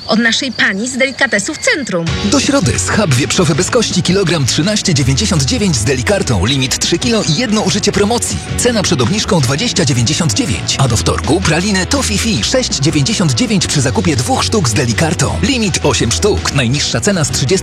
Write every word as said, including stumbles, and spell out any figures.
Od naszej pani z delikatesów Centrum. Do środy schab wieprzowy bez kości kilogram trzynaście dziewięćdziesiąt dziewięć z delikartą. Limit trzy kilo i jedno użycie promocji. Cena przed obniżką dwadzieścia dziewięćdziesiąt dziewięć. A do wtorku praliny Toffee sześć dziewięćdziesiąt dziewięć przy zakupie dwóch sztuk z delikartą. Limit osiem sztuk. Najniższa cena z trzydziestego